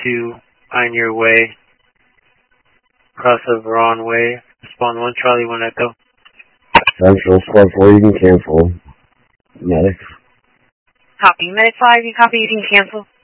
2 on your way. Cross of Ron Way. Spawn 1, Charlie 1 Echo. Central, Squad 4, you can cancel. Medic. Copy. Medic 5, you copy, you can cancel.